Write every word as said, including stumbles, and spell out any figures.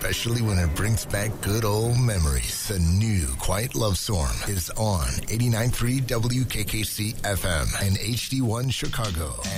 especially when it brings back good old memories. The new Quiet Love Storm is on eighty-nine point three W K K C F M and H D one Chicago.